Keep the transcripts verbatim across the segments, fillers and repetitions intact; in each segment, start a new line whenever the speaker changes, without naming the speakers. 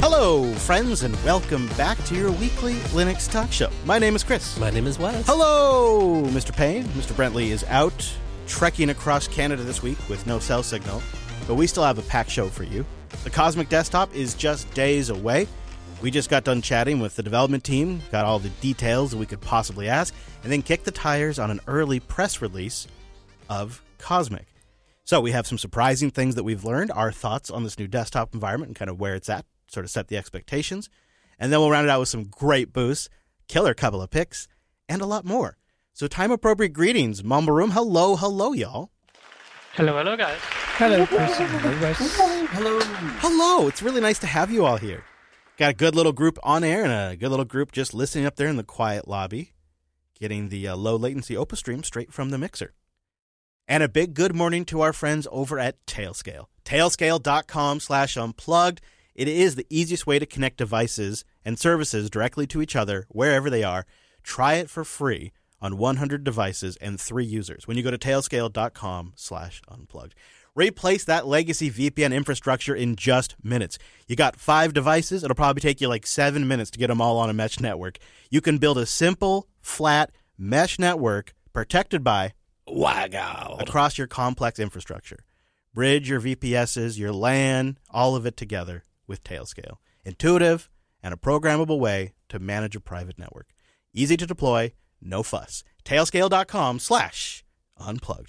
Hello, friends, and welcome back to your weekly Linux talk show. My name is Chris.
My name is Wes.
Hello, Mister Payne. Mister Brentley is out trekking across Canada this week with no cell signal, but we still have a packed show for you. The Cosmic Desktop is just days away. We just got done chatting with the development team, got all the details that we could possibly ask, and then kicked the tires on an early press release of Cosmic. So we have some surprising things that we've learned, our thoughts on this new desktop environment and kind of where it's at, sort of set the expectations. And then we'll round it out with some great boosts, killer couple of picks, and a lot more. So time-appropriate greetings, Mumble Room. Hello, hello, y'all.
Hello, hello, guys.
Hello, Chris. Hello.
Hello. It's really nice to have you all here. Got a good little group on air and a good little group just listening up there in the quiet lobby, getting the uh, low-latency Opus stream straight from the mixer. And a big good morning to our friends over at Tailscale. Tailscale.com slash unplugged. It is the easiest way to connect devices and services directly to each other wherever they are. Try it for free on one hundred devices and three users when you go to tailscale.com slash unplugged. Replace that legacy V P N infrastructure in just minutes. You got five devices. It'll probably take you like seven minutes to get them all on a mesh network. You can build a simple, flat mesh network protected by Wow. across your complex infrastructure. Bridge your V P Ss, your LAN, all of it together with Tailscale. Intuitive and a programmable way to manage a private network. Easy to deploy, no fuss. Tailscale.com slash unplugged.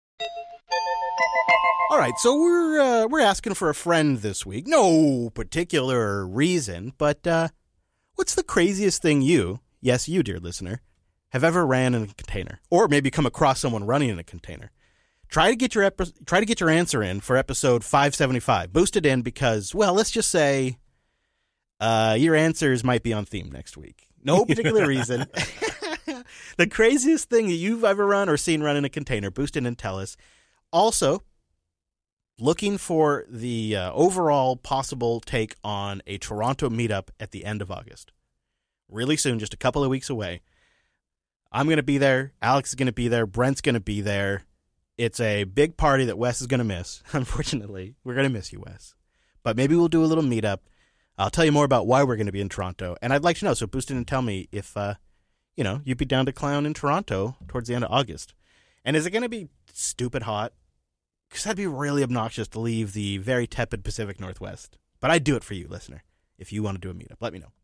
All right, so we're uh, we're asking for a friend this week. No particular reason, but uh, what's the craziest thing you, yes, you, dear listener, have ever ran in a container, or maybe come across someone running in a container? Try to get your epi- try to get your answer in for episode five seventy-five. Boost it in because, well, let's just say uh, your answers might be on theme next week. No particular reason. The craziest thing that you've ever run or seen run in a container, boost it and tell us. Also, looking for the uh, overall possible take on a Toronto meetup at the end of August. Really soon, just a couple of weeks away. I'm going to be there. Alex is going to be there. Brent's going to be there. It's a big party that Wes is going to miss. Unfortunately, we're going to miss you, Wes. But maybe we'll do a little meetup. I'll tell you more about why we're going to be in Toronto. And I'd like to know, so boost in and tell me if, uh, you know, you'd be down to clown in Toronto towards the end of August. And is it going to be stupid hot? Because that'd be really obnoxious to leave the very tepid Pacific Northwest. But I'd do it for you, listener. If you want to do a meetup, let me know.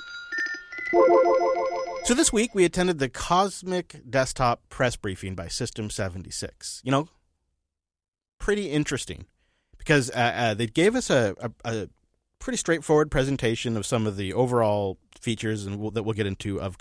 So this week, we attended the Cosmic Desktop press briefing by System seventy-six. You know, pretty interesting because uh, uh, they gave us a, a, a pretty straightforward presentation of some of the overall features and we'll, that we'll get into of